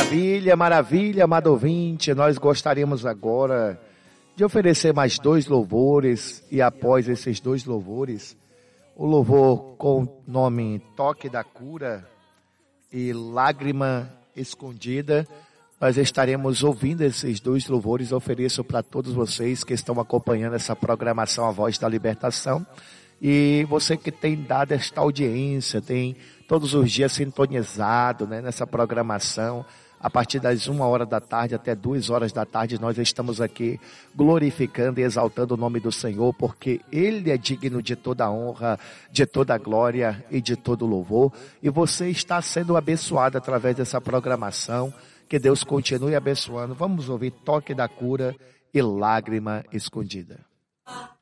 Maravilha, maravilha, amado ouvinte. Nós gostaríamos agora de oferecer mais 2 louvores e após esses 2 louvores, o louvor com o nome Toque da Cura e Lágrima Escondida, nós estaremos ouvindo esses 2 louvores. Ofereço para todos vocês que estão acompanhando essa programação A Voz da Libertação e você que tem dado esta audiência, tem todos os dias sintonizado, né, nessa programação. A partir das 1h da tarde até 2h da tarde, nós estamos aqui glorificando e exaltando o nome do Senhor, porque Ele é digno de toda honra, de toda glória e de todo louvor. E você está sendo abençoado através dessa programação. Que Deus continue abençoando. Vamos ouvir Toque da Cura e Lágrima Escondida.